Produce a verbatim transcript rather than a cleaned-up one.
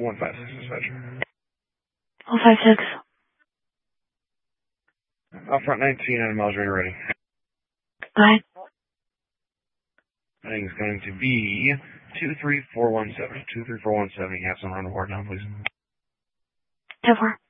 one five six, dispatcher. one five six. Out front nineteen, and miles ready, ready. Bye. I think it's going to be two three four one seven. two three four one seven. You have some run aboard now, please. ten four.